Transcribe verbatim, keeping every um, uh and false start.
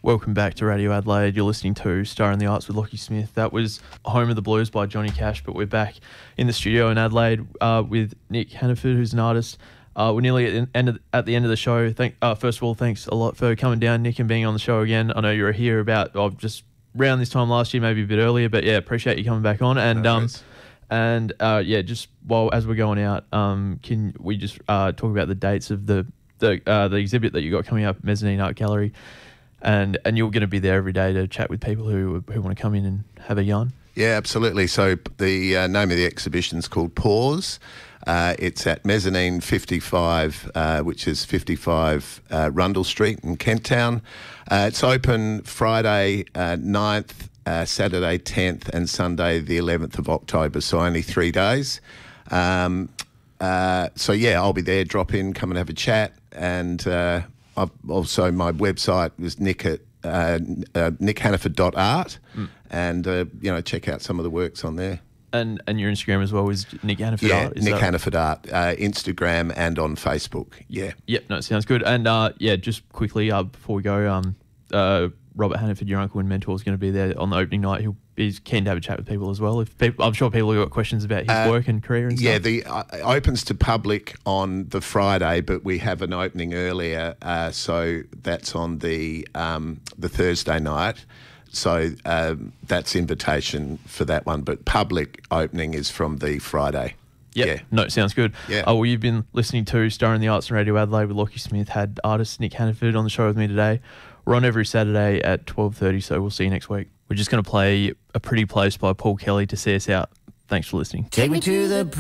Welcome back to Radio Adelaide. You're listening to Star in the Arts with Lockie Smith. That was Home of the Blues by Johnny Cash, but we're back in the studio in Adelaide uh, with Nick Hannaford, who's an artist. Uh, we're nearly at the, end of, at the end of the show. Thank, uh, first of all, thanks a lot for coming down, Nick, and being on the show again. I know you were here about oh, just around this time last year, maybe a bit earlier, but yeah, appreciate you coming back on. And no um, and uh, yeah, just while as we're going out, um, can we just uh, talk about the dates of the the uh, the exhibit that you got coming up at Mezzanine Art Gallery, and and you're going to be there every day to chat with people who who want to come in and have a yarn. Yeah, absolutely. So the uh, name of the exhibition is called Pause. Uh, it's at Mezzanine fifty-five, uh, which is fifty-five uh, Rundle Street in Kent Town. Uh, it's open Friday uh, ninth, uh, Saturday tenth and Sunday the eleventh of October, so only three days. Um, uh, so, yeah, I'll be there. Drop in, come and have a chat. And uh, I've also my website is nick at uh, uh, nick hannaford dot art mm. and, uh, you know, check out some of the works on there. And and your Instagram as well is Nick Hannaford yeah, Art? Is Nick that Hannaford Art, uh, Instagram and on Facebook, yeah. Yep, no, it sounds good. And uh, yeah, just quickly uh, before we go, um, uh, Robert Hannaford, your uncle and mentor, is going to be there on the opening night. He'll He's keen to have a chat with people as well. If people, I'm sure people have got questions about his uh, work and career and yeah, stuff. Yeah, the uh, opens to public on the Friday, but we have an opening earlier, uh, so that's on the um, the Thursday night. So um, that's invitation for that one, but public opening is from the Friday. Yep. Yeah, no, sounds good. Yeah. Oh, well, you've been listening to Star in the Arts on Radio Adelaide with Lockie Smith. Had artist Nick Hannaford on the show with me today. We're on every Saturday at twelve thirty, so we'll see you next week. We're just going to play A Pretty Place by Paul Kelly to see us out. Thanks for listening. Take me to the